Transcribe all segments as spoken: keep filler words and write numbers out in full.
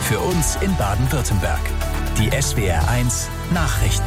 Für uns in Baden-Württemberg. Die S W R eins Nachrichten.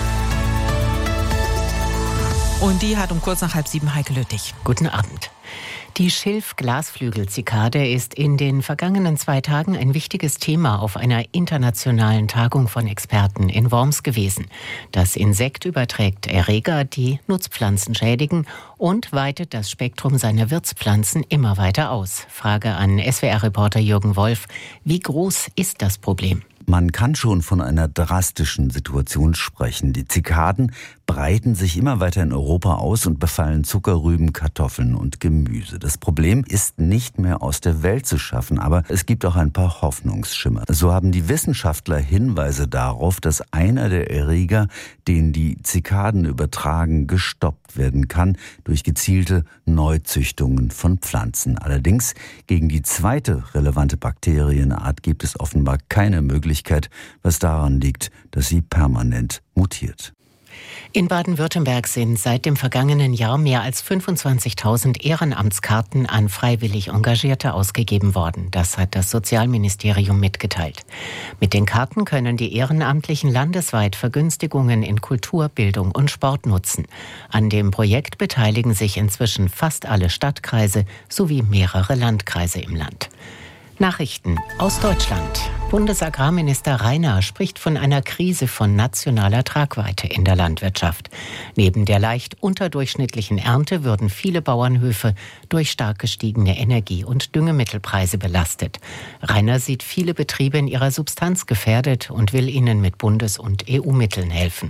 Und die hat um kurz nach halb sieben Heike Lüttich. Guten Abend. Die Schilf-Glasflügel-Zikade ist in den vergangenen zwei Tagen ein wichtiges Thema auf einer internationalen Tagung von Experten in Worms gewesen. Das Insekt überträgt Erreger, die Nutzpflanzen schädigen, und weitet das Spektrum seiner Wirtspflanzen immer weiter aus. Frage an S W R-Reporter Jürgen Wolf: Wie groß ist das Problem? Man kann schon von einer drastischen Situation sprechen. Die Zikaden breiten sich immer weiter in Europa aus und befallen Zuckerrüben, Kartoffeln und Gemüse. Das Problem ist nicht mehr aus der Welt zu schaffen, aber es gibt auch ein paar Hoffnungsschimmer. So haben die Wissenschaftler Hinweise darauf, dass einer der Erreger, den die Zikaden übertragen, gestoppt werden kann durch gezielte Neuzüchtungen von Pflanzen. Allerdings gegen die zweite relevante Bakterienart gibt es offenbar keine Möglichkeit, was daran liegt, dass sie permanent mutiert. In Baden-Württemberg sind seit dem vergangenen Jahr mehr als fünfundzwanzigtausend Ehrenamtskarten an freiwillig Engagierte ausgegeben worden. Das hat das Sozialministerium mitgeteilt. Mit den Karten können die Ehrenamtlichen landesweit Vergünstigungen in Kultur, Bildung und Sport nutzen. An dem Projekt beteiligen sich inzwischen fast alle Stadtkreise sowie mehrere Landkreise im Land. Nachrichten aus Deutschland. Bundesagrarminister Rainer spricht von einer Krise von nationaler Tragweite in der Landwirtschaft. Neben der leicht unterdurchschnittlichen Ernte würden viele Bauernhöfe durch stark gestiegene Energie- und Düngemittelpreise belastet. Rainer sieht viele Betriebe in ihrer Substanz gefährdet und will ihnen mit Bundes- und E U-Mitteln helfen.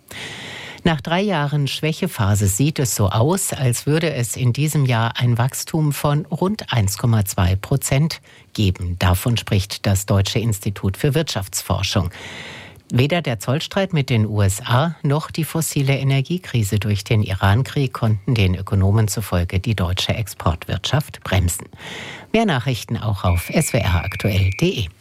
Nach drei Jahren Schwächephase sieht es so aus, als würde es in diesem Jahr ein Wachstum von rund eins Komma zwei Prozent geben. Davon spricht das Deutsche Institut für Wirtschaftsforschung. Weder der Zollstreit mit den U S A noch die fossile Energiekrise durch den Irankrieg konnten den Ökonomen zufolge die deutsche Exportwirtschaft bremsen. Mehr Nachrichten auch auf s w r aktuell punkt d e.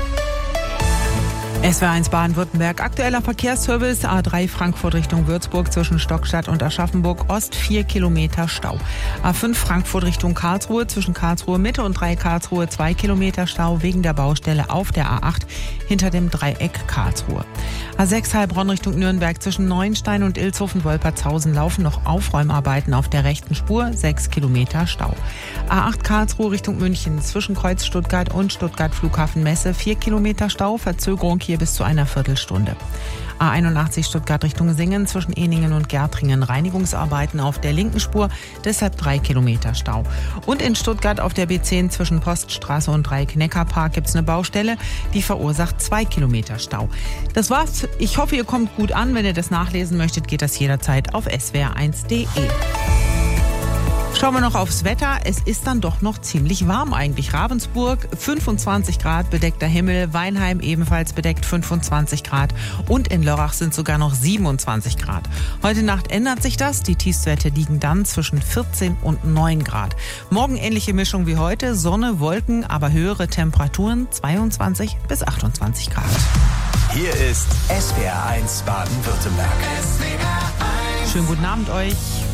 S W R eins Baden-Württemberg. Aktueller Verkehrsservice A drei Frankfurt Richtung Würzburg zwischen Stockstadt und Aschaffenburg Ost vier Kilometer Stau. A fünf Frankfurt Richtung Karlsruhe zwischen Karlsruhe Mitte und drei Karlsruhe zwei Kilometer Stau wegen der Baustelle auf der A acht hinter dem Dreieck Karlsruhe. A sechs Heilbronn Richtung Nürnberg zwischen Neuenstein und Ilshofen-Wolpertshausen laufen noch Aufräumarbeiten auf der rechten Spur, sechs Kilometer Stau. A acht Karlsruhe Richtung München zwischen Kreuz Stuttgart und Stuttgart Flughafen Messe vier Kilometer Stau, Verzögerung hier bis zu einer Viertelstunde. A einundachtzig Stuttgart Richtung Singen zwischen Ehningen und Gärtringen Reinigungsarbeiten auf der linken Spur, deshalb drei Kilometer Stau. Und in Stuttgart auf der B zehn zwischen Poststraße und Dreieck-Neckar-Park gibt es eine Baustelle, die verursacht zwei Kilometer Stau. Das war's. Ich hoffe, ihr kommt gut an. Wenn ihr das nachlesen möchtet, geht das jederzeit auf s w r eins punkt d e. Schauen wir noch aufs Wetter. Es ist dann doch noch ziemlich warm eigentlich. Ravensburg fünfundzwanzig Grad, bedeckter Himmel. Weinheim ebenfalls bedeckt fünfundzwanzig Grad. Und in Lörrach sind sogar noch siebenundzwanzig Grad. Heute Nacht ändert sich das. Die Tiefstwerte liegen dann zwischen vierzehn und neun Grad. Morgen ähnliche Mischung wie heute. Sonne, Wolken, aber höhere Temperaturen zweiundzwanzig bis achtundzwanzig Grad. Hier ist S W R eins Baden-Württemberg. Schönen guten Abend euch.